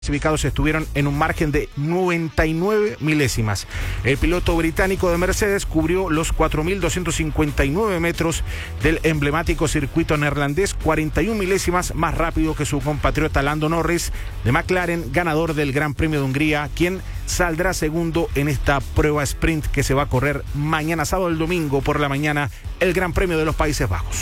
clasificados estuvieron en un margen de 99 milésimas. El piloto británico de Mercedes cubrió los 4.259 metros del emblemático circuito neerlandés, 41 milésimas más rápido que su compatriota Lando Norris de McLaren, ganador del Gran Premio de Hungría, quien saldrá segundo en esta prueba sprint que se va a correr mañana sábado, el domingo por la mañana, el Gran Premio de los Países Bajos.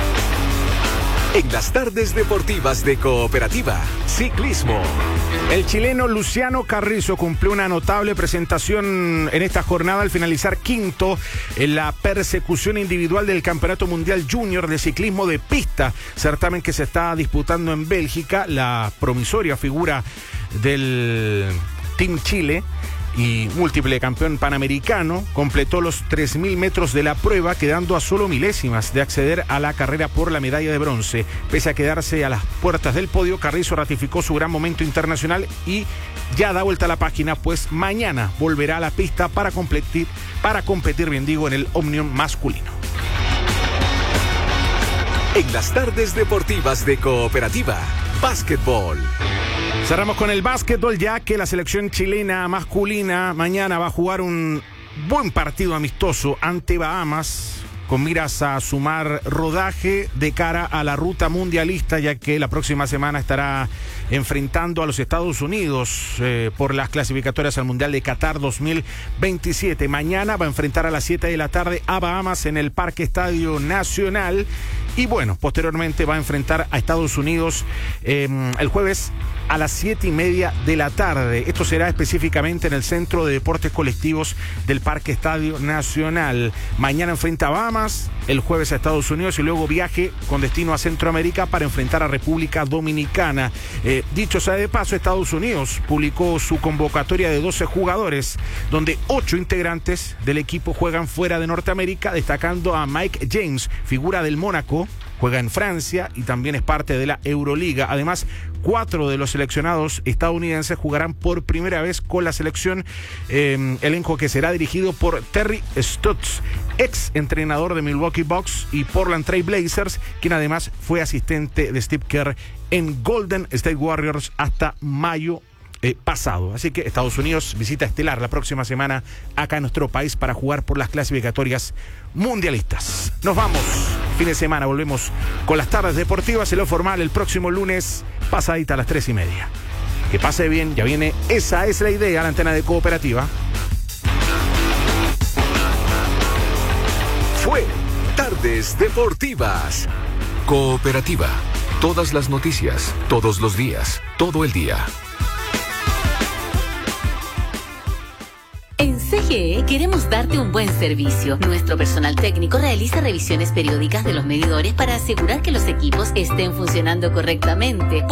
En las tardes deportivas de Cooperativa, ciclismo. El chileno Luciano Carrizo cumplió una notable presentación en esta jornada al finalizar quinto en la persecución individual del Campeonato Mundial Junior de Ciclismo de Pista, certamen que se está disputando en Bélgica. La promisoria figura del Team Chile y múltiple campeón panamericano completó los 3.000 metros de la prueba, quedando a solo milésimas de acceder a la carrera por la medalla de bronce. Pese a quedarse a las puertas del podio, Carrizo ratificó su gran momento internacional y ya da vuelta a la página, pues mañana volverá a la pista para competir en el Omnium masculino. En las tardes deportivas de Cooperativa, básquetbol. Cerramos con el básquetbol, ya que la selección chilena masculina mañana va a jugar un buen partido amistoso ante Bahamas, con miras a sumar rodaje de cara a la ruta mundialista, ya que la próxima semana estará enfrentando a los Estados Unidos por las clasificatorias al Mundial de Qatar 2027. Mañana va a enfrentar a las 7 de la tarde a Bahamas en el Parque Estadio Nacional. Y bueno, posteriormente va a enfrentar a Estados Unidos el jueves a las 7:30 de la tarde. Esto será específicamente en el Centro de Deportes Colectivos del Parque Estadio Nacional. Mañana enfrenta a Bahamas, el jueves a Estados Unidos y luego viaje con destino a Centroamérica para enfrentar a República Dominicana. Dicho sea de paso, Estados Unidos publicó su convocatoria de 12 jugadores, donde 8 integrantes del equipo juegan fuera de Norteamérica, destacando a Mike James, figura del Mónaco. Juega en Francia y también es parte de la Euroliga. Además, 4 de los seleccionados estadounidenses jugarán por primera vez con la selección, elenco que será dirigido por Terry Stotts, ex entrenador de Milwaukee Bucks y Portland Trail Blazers, quien además fue asistente de Steve Kerr en Golden State Warriors hasta mayo pasado. Así que Estados Unidos visita estelar la próxima semana acá en nuestro país para jugar por las clasificatorias mundialistas. Nos vamos, fin de semana volvemos con las tardes deportivas en lo formal el próximo lunes pasadita a las 3:30. Que pase bien, ya viene Esa es la idea, la antena de Cooperativa. Fue Tardes Deportivas. Cooperativa. Todas las noticias, todos los días, todo el día. En CGE queremos darte un buen servicio. Nuestro personal técnico realiza revisiones periódicas de los medidores para asegurar que los equipos estén funcionando correctamente.